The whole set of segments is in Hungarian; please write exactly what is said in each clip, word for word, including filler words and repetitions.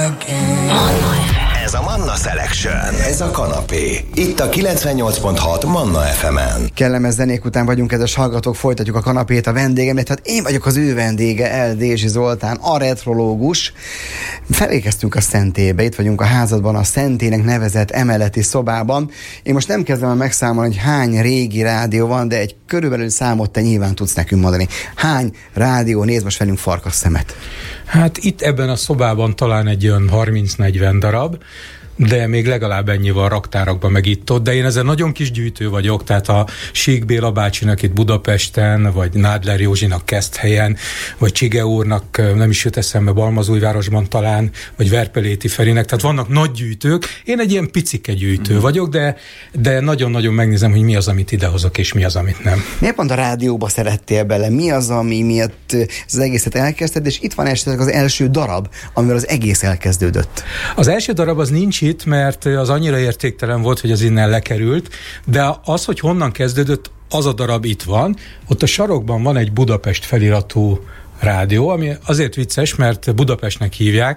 Ez a Manna Selection. Ez a kanapé. Itt a kilencvennyolc pont hat Manna ef emen. Kellemes zenék után vagyunk, kedves hallgatók, folytatjuk a kanapét a vendégemnek. Tehát én vagyok az ő vendége, El Dézsi Zoltán, a retrológus. Felérkeztünk a Szentélybe, itt vagyunk a házadban, a Szentélynek nevezett emeleti szobában. Én most nem kezdem el megszámolni, hogy hány régi rádió van, de egy körülbelül számot te nyilván tudsz nekünk mondani. Hány rádió néz most velünk farkas szemet? Hát itt ebben a szobában talán egy olyan harminc-negyven darab, de még legalább ennyi van raktárakban, meg itt-ott, de én ezen nagyon kis gyűjtő vagyok, tehát a Sík Béla bácsinak itt Budapesten, vagy Nádler Józsinak Keszthelyen, vagy Csige úrnak, nem is jut eszembe, Balmazújvárosban talán, vagy Verpeléti Ferinek, tehát vannak nagy gyűjtők, én egy ilyen picike gyűjtő mm. vagyok, de, de nagyon-nagyon megnézem, hogy mi az, amit idehozok, és mi az, amit nem. Miért pont a rádióba szerettél bele? Mi az, ami miatt az egészet elkezdted, és itt van esetleg az első darab, amivel az egész elkezdődött? Az első darab az nincs itt, mert az annyira értéktelen volt, hogy az innen lekerült, de az, hogy honnan kezdődött, az a darab itt van. Ott a sarokban van egy Budapest feliratú rádió, ami azért vicces, mert Budapestnek hívják,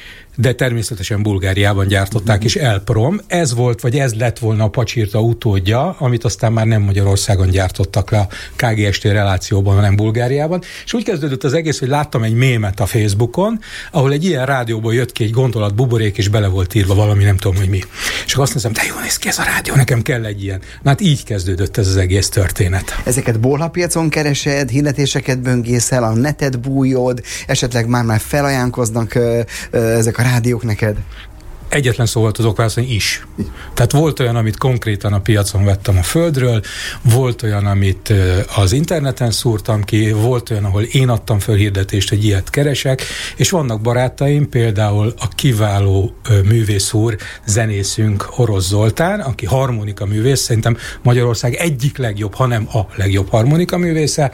de természetesen Bulgáriában gyártották, mm. és Elprom. Ez volt, vagy ez lett volna a Pacsirta utódja, amit aztán már nem Magyarországon gyártottak le a ká gé es té relációban, hanem Bulgáriában. És úgy kezdődött az egész, hogy láttam egy mémet a Facebookon, ahol egy ilyen rádióból jött ki egy gondolat buborék, és bele volt írva valami, nem tudom, hogy mi. És akkor azt nézem, de jó néz ki ez a rádió, nekem kell egy ilyen. Na hát így kezdődött ez az egész történet. Ezeket bolhapiacon keresed, hirdetéseket böngészel, a netet bújod, esetleg már-már felajánlkoznak ö, ö, ezek a rádiók neked? Egyetlen szó volt tudok válaszolni, is. Tehát volt olyan, amit konkrétan a piacon vettem a földről, volt olyan, amit az interneten szúrtam ki, volt olyan, ahol én adtam föl hirdetést, hogy ilyet keresek, és vannak barátaim, például a kiváló művész úr, zenészünk Orosz Zoltán, aki harmonika művész, szerintem Magyarország egyik legjobb, hanem a legjobb harmonika művésze,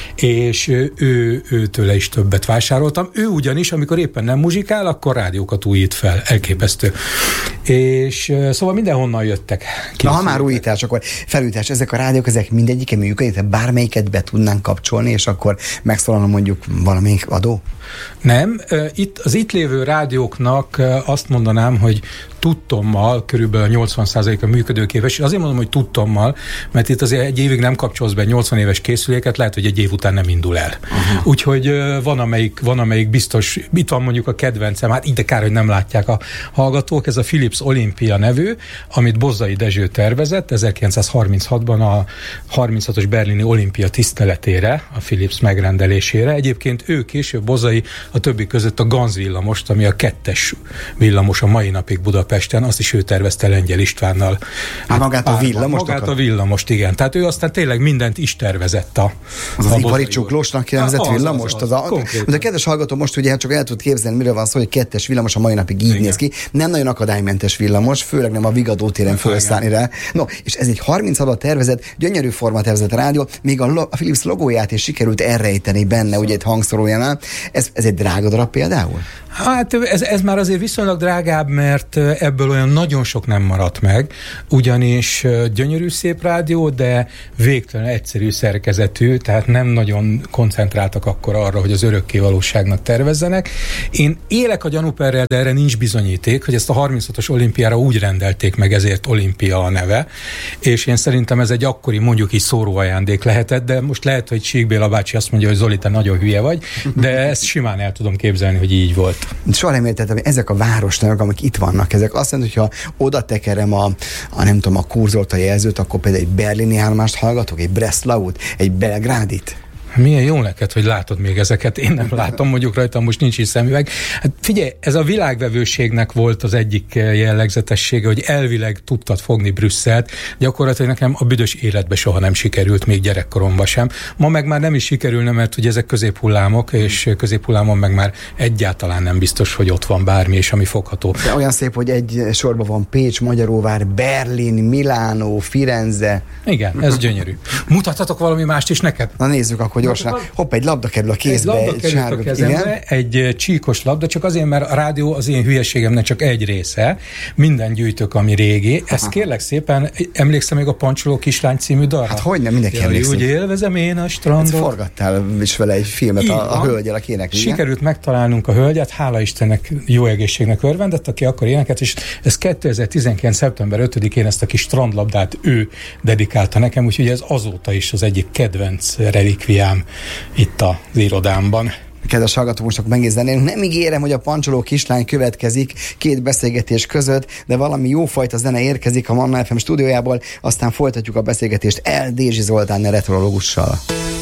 és ő, őtőle is többet vásároltam. Ő ugyanis, amikor éppen nem muzsikál, akkor rádiókat újít fel. Elképesztő. És uh, szóval mindenhonnan jöttek. Na, ha már újítás, akkor felújítás, ezek a rádiók, ezek mindegyike működik, tehát bármelyiket be tudnánk kapcsolni, és akkor megszólalna mondjuk valamelyik adó? Nem. Uh, itt, az itt lévő rádióknak uh, azt mondanám, hogy tudtommal körülbelül nyolcvan százaléka működőképes, és azért mondom, hogy tudtommal, mert itt azért egy évig nem kapcsolsz be nyolcvan éves készüléket, lehet, hogy egy év után nem indul el. Uh-huh. Úgyhogy uh, van, amelyik, van, amelyik biztos, itt van mondjuk a kedvencem, hát ide kár, hogy nem látják a hallgatók, ez a Philips Olympia nevű, amit Bozzai Dezső tervezett ezerkilencszázharminchatban a harminchatos berlini olimpia tiszteletére, a Philips megrendelésére. Egyébként ő később, Bozzai, a többi között a Ganz villamost, ami a kettes villamos a mai napig Budapesten, azt is ő tervezte Lengyel Istvánnal. Hát magát a villamost? Magát a villamost, igen. Tehát ő aztán tényleg mindent is tervezett a Az az ipari csuklósnak nevezett villamost? Az, az, az, az, az, az, de a kedves hallgató most ugye csak el tud képzelni, miről van szó, hogy kettes villamos a mai napig így igen. néz ki. Nem nagyon akadálymentes villamos, főleg nem a Vigadó téren felszállni rá. No, és ez egy harminchatban tervezett, gyönyörű forma tervezett rádió, még a, lo- a Philips logóját is sikerült elrejteni benne, ugye egy hangszórójánál. Ez, ez egy drága darab például? Hát ez, ez már azért viszonylag drágább, mert ebből olyan nagyon sok nem maradt meg, ugyanis gyönyörű szép rádió, de végtelen egyszerű szerkezetű, tehát nem nagyon koncentráltak akkor arra, hogy az örökké valóságnak tervezzenek. Én élek a gyanúperrel, de erre nincs bizonyíték, hogy ezt a harminchatos olimpiára úgy rendelték meg, ezért Olimpia a neve, és én szerintem ez egy akkori mondjuk is szóróajándék lehetett, de most lehet, hogy Sík Béla bácsi azt mondja, hogy Zoli, te nagyon hülye vagy, de ezt simán el tudom képzelni, hogy így volt. Soha nem értettem, hogy ezek a városnevek, amik itt vannak, ezek azt jelenti, hogyha oda tekerem a, a nem tudom, a kurzort, a jelzőt, akkor például egy berlini állomást hallgatok, egy Breslaut, egy Belgrádit. Milyen jó neked, hogy látod még ezeket, én nem látom, mondjuk rajta most nincs is szemüveg. Hát figyelj, ez a világvevőségnek volt az egyik jellegzetessége, hogy elvileg tudtad fogni Brüsszelt, gyakorlatilag nekem a büdös életbe soha nem sikerült, még gyerekkoromban sem. Ma meg már nem is sikerülne, mert ugye ezek középhullámok, és középhullámon meg már egyáltalán nem biztos, hogy ott van bármi, és ami fogható. De olyan szép, hogy egy sorban van Pécs, Magyaróvár, Berlin, Milánó, Firenze. Igen, ez gyönyörű. Mutathatok valami mást is neked? Na nézzük akkor gyorsan, hopp, egy labda kerül a kézbe. Egy labda egy kerül sárga, a kezembe, igen. egy csíkos labda, csak azért, mert a rádió az én hülyeségemnek csak egy része, minden gyűjtök, ami régi. Ezt Aha. kérlek szépen, emlékszem még a Pancsoló kislány című dalra? Hát hogyne, mindenki emlékszik. Úgy élvezem én a strandot. Hát forgattál is vele egy filmet a, a hölgyel, aki énekli. Sikerült megtalálnunk a hölgyet, hála Istennek jó egészségnek örvendett, aki akkor énekelt, és ez kétezer-tizenkilenc. szeptember ötödikén ezt a kis strandlabdát ő dedikálta nekem, úgyhogy ez azóta is az egyik kedvenc relikviám itt az irodámban. Kedves hallgatók, most akkor megnézzenünk. Nem ígérem, hogy a Pancsoló kislány következik két beszélgetés között, de valami jófajta zene érkezik a Manna ef em stúdiójából, aztán folytatjuk a beszélgetést L. Dézsi Zoltán retrológussal.